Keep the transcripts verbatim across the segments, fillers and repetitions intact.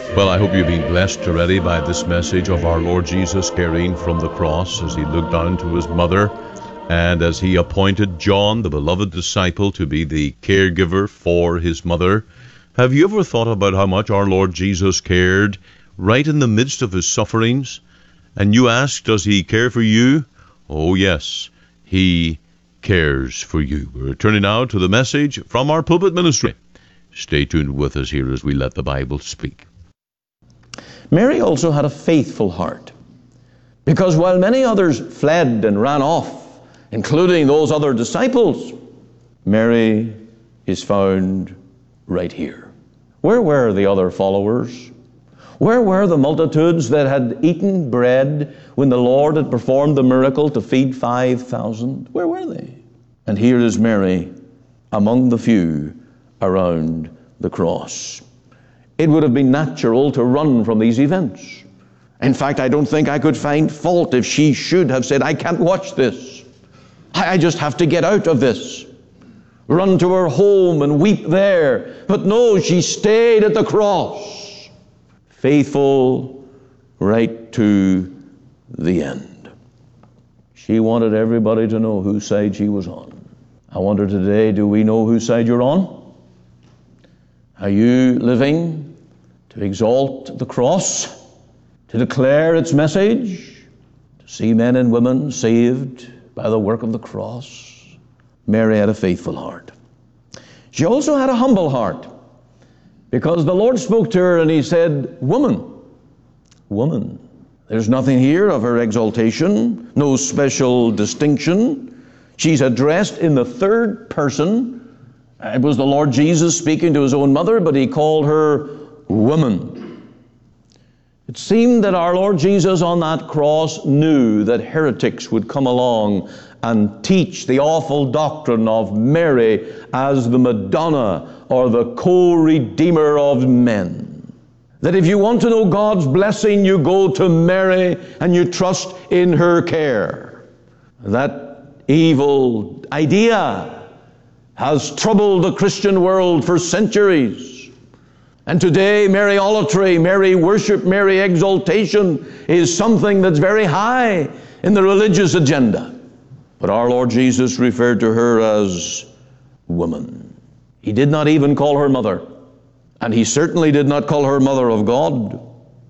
Well, I hope you've been blessed already by this message of our Lord Jesus caring from the cross as he looked down to his mother and as he appointed John, the beloved disciple, to be the caregiver for his mother. Have you ever thought about how much our Lord Jesus cared right in the midst of his sufferings? And you ask, does he care for you? Oh, yes, he cares for you. We're turning now to the message from our pulpit ministry. Stay tuned with us here as we let the Bible speak. Mary also had a faithful heart, because while many others fled and ran off, including those other disciples, Mary is found right here. Where were the other followers? Where were the multitudes that had eaten bread when the Lord had performed the miracle to feed five thousand? Where were they? And here is Mary among the few around the cross. It would have been natural to run from these events. In fact, I don't think I could find fault if she should have said, I can't watch this. I just have to get out of this. Run to her home and weep there. But no, she stayed at the cross, faithful right to the end. She wanted everybody to know whose side she was on. I wonder today, do we know whose side you're on? Are you living to exalt the cross, to declare its message, to see men and women saved by the work of the cross? Mary had a faithful heart. She also had a humble heart, because the Lord spoke to her and he said, Woman, woman. There's nothing here of her exaltation, no special distinction. She's addressed in the third person. It was the Lord Jesus speaking to his own mother, but he called her woman. It seemed that our Lord Jesus on that cross knew that heretics would come along and teach the awful doctrine of Mary as the Madonna or the co-redeemer of men. That if you want to know God's blessing, you go to Mary and you trust in her care. That evil idea has troubled the Christian world for centuries. And today, Mariolatry, Mary worship, Mary exaltation is something that's very high in the religious agenda. But our Lord Jesus referred to her as woman. He did not even call her mother. And he certainly did not call her mother of God.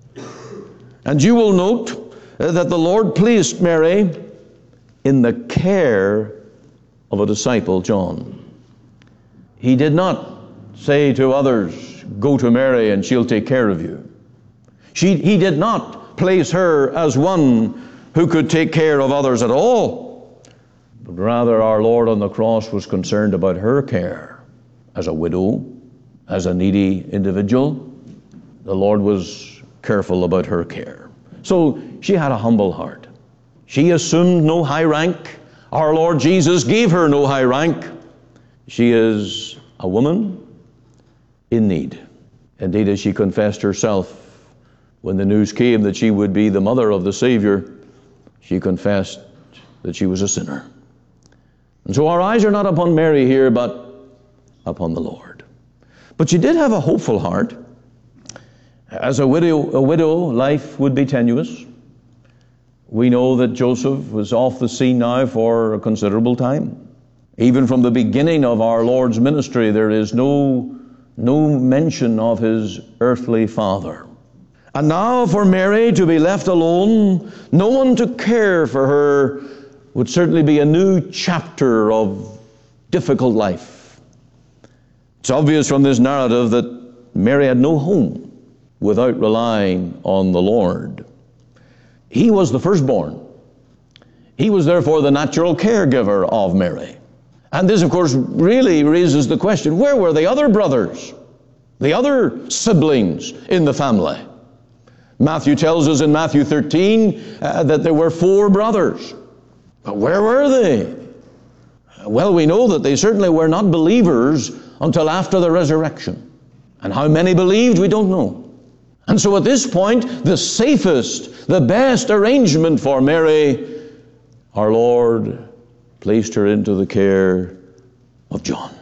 And you will note that the Lord placed Mary in the care of a disciple, John. He did not say to others, go to Mary and she'll take care of you. She, he did not place her as one who could take care of others at all. But rather our Lord on the cross was concerned about her care as a widow, as a needy individual. The Lord was careful about her care. So she had a humble heart. She assumed no high rank. Our Lord Jesus gave her no high rank. She is a woman in need. Indeed, as she confessed herself, when the news came that she would be the mother of the Savior, she confessed that she was a sinner. And so our eyes are not upon Mary here, but upon the Lord. But she did have a hopeful heart. As a widow, a widow, life would be tenuous. We know that Joseph was off the scene now for a considerable time. Even from the beginning of our Lord's ministry, there is no, no mention of his earthly father. And now for Mary to be left alone, no one to care for her, would certainly be a new chapter of difficult life. It's obvious from this narrative that Mary had no home without relying on the Lord. He was the firstborn. He was therefore the natural caregiver of Mary. And this, of course, really raises the question, where were the other brothers, the other siblings in the family? Matthew tells us in Matthew thirteen uh, that there were four brothers. But where were they? Well, we know that they certainly were not believers until after the resurrection. And how many believed, we don't know. And so at this point, the safest, the best arrangement for Mary, our Lord placed her into the care of John.